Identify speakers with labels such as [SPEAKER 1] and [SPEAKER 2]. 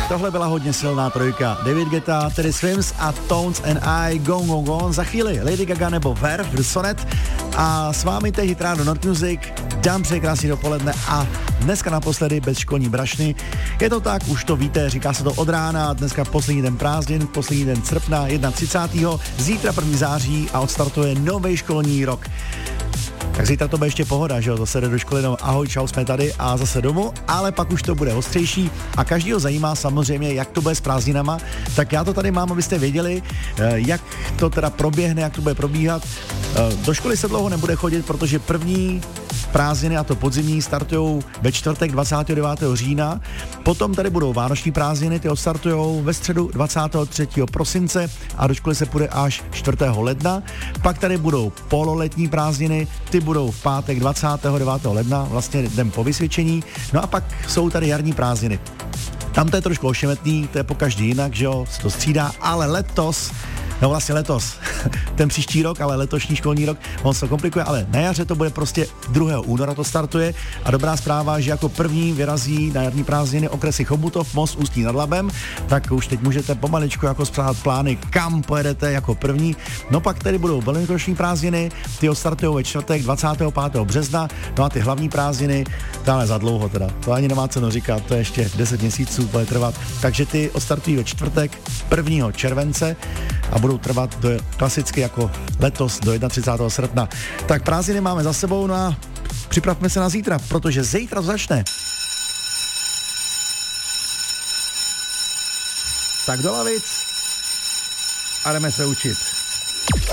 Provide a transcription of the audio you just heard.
[SPEAKER 1] Tohle byla hodně silná trojka. David Guetta, Teddy Swims a Tones and I, Gone Gone Gone. Za chvíli Lady Gaga nebo Verve, The Sonnet. A s vámi teď Hit Radio North Music. Dám přeji krásný dopoledne a dneska naposledy bez školní brašny. Je to tak, už to víte, říká se to od rána. Dneska poslední den prázdnin, poslední den srpna, 31. Zítra 1. září a odstartuje nový školní rok. Tak zítra to bude ještě pohoda, že jo, zase jde do školy, no ahoj, čau, jsme tady a zase domů, ale pak už to bude ostřejší a každýho zajímá samozřejmě, jak to bude s prázdninama, tak já to tady mám, abyste věděli, jak to teda proběhne, jak to bude probíhat. Do školy se dlouho nebude chodit, protože první prázdniny, a to podzimní, startujou ve čtvrtek 29. října, potom tady budou vánoční prázdniny, ty odstartujou ve středu 23. prosince a do školy se půjde až 4. ledna, pak tady budou pololetní prázdniny, ty budou v pátek 29. ledna, vlastně den po vysvědčení, no a pak jsou tady jarní prázdniny. Tam to je trošku ošemetný, to je po každý jinak, že jo, se to střídá, ale letos, ten příští rok, ale letošní školní rok, on se komplikuje, ale na jaře to bude prostě 2. února to startuje a dobrá zpráva, že jako první vyrazí na jarní prázdniny okresy Chomutov, Most, Ústí nad Labem, tak už teď můžete pomaličku jako spřáhat plány, kam pojedete jako první. No pak tady budou velikonoční prázdniny, ty odstartujou ve čtvrtek 25. března, no a ty hlavní prázdniny, dále za dlouho teda, to ani nemá cenu říkat, to je ještě 10 měsíců bude trvat, takže ty odstartují ve čtvrtek 1. července a budou trvat klasicky jako letos do 31. srpna. Tak prázdniny máme za sebou, no a připravme se na zítra, protože zítra začne. Tak do lavic a jdeme se učit.